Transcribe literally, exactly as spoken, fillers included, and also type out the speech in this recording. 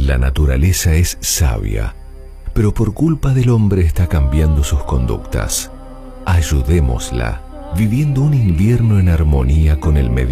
La naturaleza es sabia, pero por culpa del hombre está cambiando sus conductas. Ayudémosla, viviendo un invierno en armonía con el medio